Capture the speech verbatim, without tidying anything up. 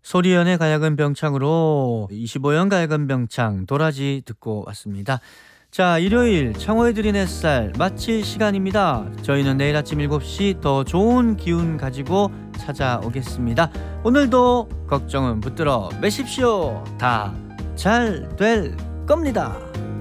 소리연의 가야금 병창으로 이십오 년 가야금 병창 도라지 듣고 왔습니다. 자, 일요일 창호의 드린 햇살 마칠 시간입니다. 저희는 내일 아침 일곱 시 더 좋은 기운 가지고 찾아오겠습니다. 오늘도 걱정은 붙들어 매십시오. 다 잘 될 겁니다.